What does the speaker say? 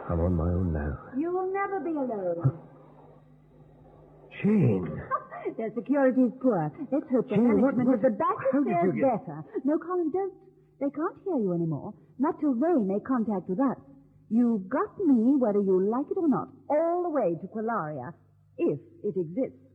I'm on my own now. You will never be alone. Jane. Their security is poor. Let's hope the Jane, management what- of the back how did fares you get- better. No, Colin, don't. They can't hear you anymore. Not till they make contact with us. You've got me, whether you like it or not, all the way to Qualaria, if it exists.